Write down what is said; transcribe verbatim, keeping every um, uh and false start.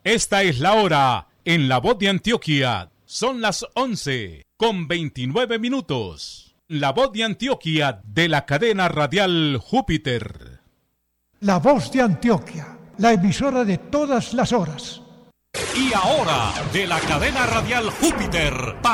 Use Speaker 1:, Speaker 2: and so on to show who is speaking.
Speaker 1: Esta es la hora en La Voz de Antioquia. Son las once con veintinueve minutos. La Voz de Antioquia de la cadena radial Júpiter.
Speaker 2: La Voz de Antioquia, la emisora de todas las horas.
Speaker 1: Y ahora, de la cadena radial Júpiter, para